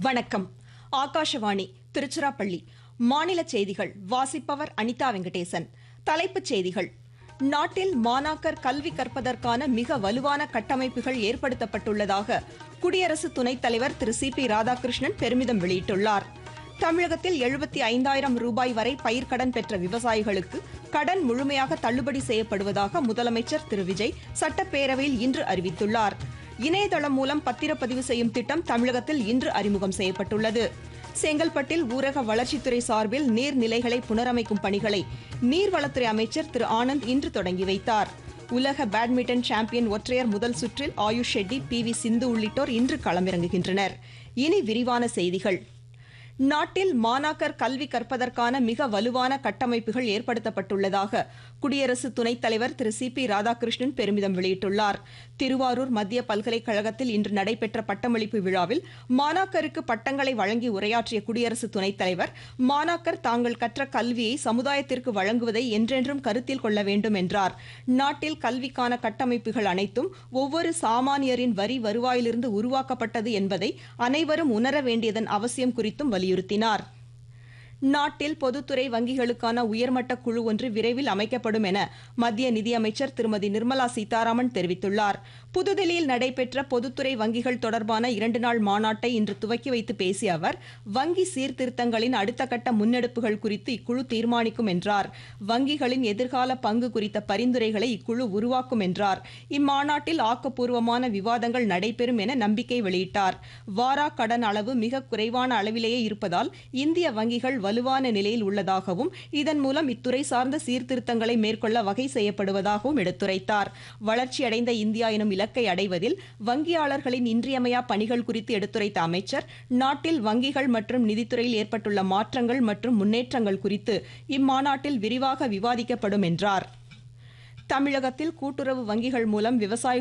வணக்கம். ஆகாஷவாணி திருச்சிராப்பள்ளி. மாநில செய்திகள் வாசிப்பவர் அனிதா வெங்கடேசன். தலைப்புச் செய்திகள். நாட்டில் மாணாக்கர் கல்வி கற்பதற்கான மிக வலுவான கட்டமைப்புகள் ஏற்படுத்தப்பட்டுள்ளதாக குடியரசு துணைத் தலைவர் திரு சி.பி. ராதாகிருஷ்ணன் பெருமிதம் வெளியிட்டுள்ளார். தமிழகத்தில் 75,000 ரூபாய் வரை பயிர்க்கடன் பெற்ற விவசாயிகளுக்கு கடன் முழுமையாக தள்ளுபடி செய்யப்படுவதாக முதலமைச்சர் திரு விஜய் சட்டப்பேரவையில் இன்று அறிவித்துள்ளார். இணையதளம் மூலம் பத்திரப்பதிவு செய்யும் திட்டம் தமிழகத்தில் இன்று அறிமுகம் செய்யப்பட்டுள்ளது. செங்கல்பட்டில் ஊரக வளர்ச்சித்துறை சார்பில் நீர்நிலைகளை புனரமைக்கும் பணிகளை நீர்வளத்துறை அமைச்சர் திரு ஆனந்த் இன்று தொடங்கி வைத்தார். உலக பேட்மிண்டன் சாம்பியன் ஒற்றையர் முதல் சுற்றில் ஆயுஷ் ஷெட்டி, பி.வி. சிந்து உள்ளிட்டோர் இன்று களமிறங்குகின்றனர். இனி விரிவான செய்திகள். நாட்டில் மாணாக்கர் கல்வி கற்பதற்கான மிக வலுவான கட்டமைப்புகள் ஏற்படுத்தப்பட்டுள்ளதாக குடியரசு துணைத் தலைவர் திரு சி.பி. ராதாகிருஷ்ணன் பெருமிதம் வெளியிட்டுள்ளார். திருவாரூர் மத்திய பல்கலைக்கழகத்தில் இன்று நடைபெற்ற பட்டமளிப்பு விழாவில் மாணாக்கருக்கு பட்டங்களை வழங்கி உரையாற்றிய குடியரசு துணைத் தலைவர், மாணாக்கர் தாங்கள் கற்ற கல்வியை சமுதாயத்திற்கு வழங்குவதை என்றென்றும் கருத்தில் கொள்ள வேண்டும் என்றார். நாட்டில் கல்விக்கான கட்டமைப்புகள் அனைத்தும் ஒவ்வொரு சாமானியரின் வரி வருவாயிலிருந்து உருவாக்கப்பட்டது என்பதை அனைவரும் உணர வேண்டியதன் அவசியம் குறித்தும் வலியுறுத்தினார். நாட்டில் பொதுத்துறை வங்கிகளுக்கான உயர்மட்ட குழு ஒன்று விரைவில் அமைக்கப்படும் என மத்திய நிதியமைச்சர் திருமதி நிர்மலா சீதாராமன் தெரிவித்துள்ளார். புதுதில்லியில் நடைபெற்ற பொதுத்துறை வங்கிகள் தொடர்பான 2 நாள் மாநாட்டை இன்று துவக்கி வைத்து பேசிய அவர், வங்கி சீர்திருத்தங்களின் அடுத்த கட்ட முன்னெடுப்புகள் குறித்து இக்குழு தீர்மானிக்கும் என்றார். வங்கிகளின் எதிர்கால பங்கு குறித்த பரிந்துரைகளை இக்குழு உருவாக்கும் என்றார். இம்மாநாட்டில் ஆக்கப்பூர்வமான விவாதங்கள் நடைபெறும் என நம்பிக்கை வெளியிட்டார். வாரா கடன் அளவு மிக குறைவான அளவிலேயே இருப்பதால் இந்திய வங்கிகள் வலுவான நிலையில் உள்ளதாகவும் இதன் மூலம் இத்துறை சார்ந்த சீர்திருத்தங்களை மேற்கொள்ள வகை செய்யப்படுவதாகவும் எடுத்துரைத்தார். வளர்ச்சியடைந்த இந்தியா எனும் இலக்கை அடைவதில் வங்கியாளர்களின் இன்றியமையா பணிகள் குறித்து எடுத்துரைத்த அமைச்சர், நாட்டில் வங்கிகள் மற்றும் நிதித்துறையில் ஏற்பட்டுள்ள மாற்றங்கள் மற்றும் முன்னேற்றங்கள் குறித்து இம்மாநாட்டில் விரிவாக விவாதிக்கப்படும் என்றார். தமிழகத்தில் கூட்டுறவு வங்கிகள் மூலம் விவசாயிகள்